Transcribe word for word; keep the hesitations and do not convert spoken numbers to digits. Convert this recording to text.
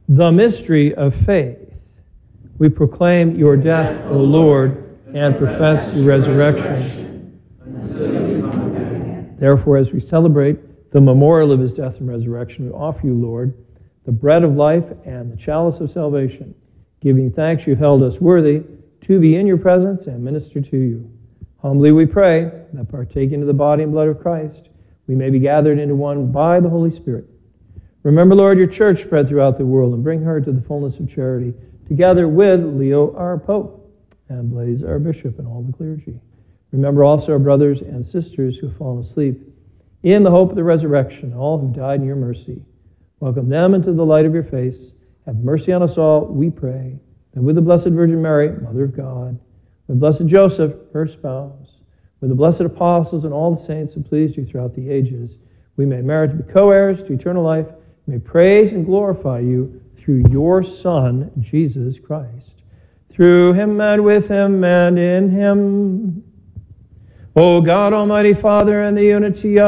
The mystery of faith. We proclaim your death, O Lord, and profess your resurrection. Therefore, as we celebrate the memorial of his death and resurrection, we offer you, Lord, the bread of life and the chalice of salvation, giving thanks you held us worthy to be in your presence and minister to you. Humbly we pray that partaking of the body and blood of Christ, we may be gathered into one by the Holy Spirit. Remember, Lord, your church spread throughout the world and bring her to the fullness of charity, together with Leo, our Pope, and Blaise, our Bishop, and all the clergy. Remember also our brothers and sisters who have fallen asleep in the hope of the resurrection, all who died in your mercy. Welcome them into the light of your face. Have mercy on us all, we pray. And with the Blessed Virgin Mary, Mother of God, with Blessed Joseph, her spouse, with the blessed apostles and all the saints who pleased you throughout the ages, we may merit to be co-heirs to eternal life. We may praise and glorify you through your Son, Jesus Christ. Through him and with him and in him. O God, Almighty Father, and the unity of